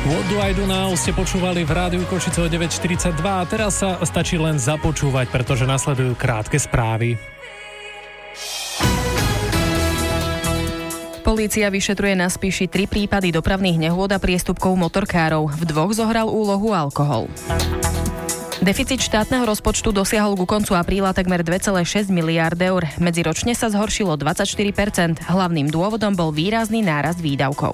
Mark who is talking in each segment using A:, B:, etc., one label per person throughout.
A: What do I do now ste počúvali v rádiu Košice o 9.42 a teraz sa stačí len započúvať, pretože nasledujú krátke správy.
B: Polícia vyšetruje na Spiši 3 prípady dopravných nehôd a priestupkov motorkárov. V 2 zohral úlohu alkohol. Deficit štátneho rozpočtu dosiahol ku koncu apríla takmer 2,6 miliárd eur. Medziročne sa zhoršilo 24%. Hlavným dôvodom bol výrazný nárast výdavkov.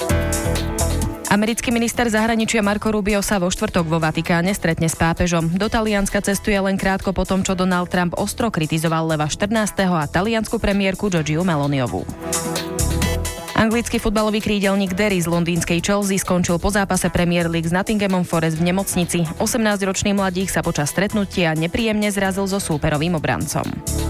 B: Americký minister zahraničia Marco Rubio sa vo štvrtok vo Vatikáne stretne s pápežom. Do Talianska cestuje len krátko po tom, čo Donald Trump ostro kritizoval Leva XIV. A taliansku premiérku Giorgiu Meloniovú. Anglický futbalový krídelník Derry z londýnskej Chelsea skončil po zápase Premier League s Nottinghamom Forest v nemocnici. 18-ročný mladík sa počas stretnutia nepríjemne zrazil so súperovým obrancom.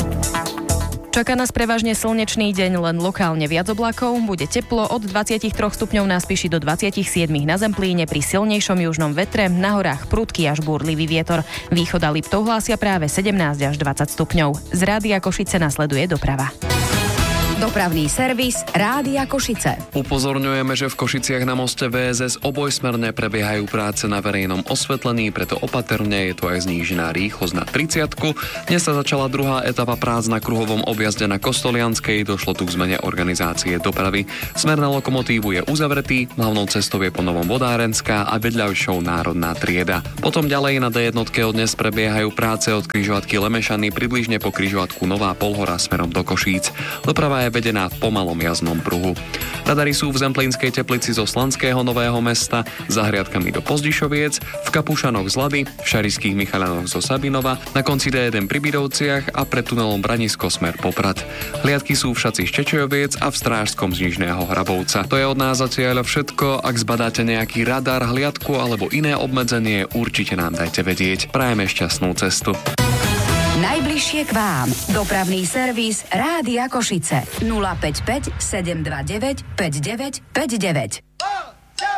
B: Čaká nás prevažne slnečný deň, len lokálne viac oblakov. Bude teplo od 23 stupňov na Spiši do 27 na Zemplíne pri silnejšom južnom vetre, na horách prudký až búrlivý vietor. Východ a Liptov hlásia práve 17 až 20 stupňov. Z Rádia Košice nasleduje doprava.
C: Dopravný servis Rádia Košice.
D: Upozorňujeme, že v Košiciach na moste VSS obojsmerne prebiehajú práce na verejnom osvetlení, preto opatrne, je tu aj znížená rýchlosť na 30. Dnes sa začala druhá etapa prác na kruhovom objazde na Kostolianskej, došlo tu k zmene organizácie dopravy. Smer na lokomotívu je uzavretý, hlavnou cestou je po Novom Vodárenská a vedľajšou Národná trieda. Potom ďalej na D1 dnes prebiehajú práce od križovatky Lemešany približne po križovatku Nová Polhora smerom do Košíc. Doprava je vedená v pomalom jazdnom pruhu. Radary sú v Zemplínskej Teplici zo Slanského Nového Mesta, za hriadkami do Pozdišoviec, v Kapušanoch z Lady, v Šarišských Michaľanoch zo Sabinova, na konci D1 pri Bidovciach a pred tunelom Branisko smer Poprad. Hliadky sú v Šaci Štečojoviec a v Strážskom z Nižného Hrabovca. To je od nás zatiaľ všetko. Ak zbadáte nejaký radar, hliadku alebo iné obmedzenie, určite nám dajte vedieť. Prajeme šťastnú cestu.
C: Najbližšie k vám. Dopravný servis Rádia Košice. 055 729 5959.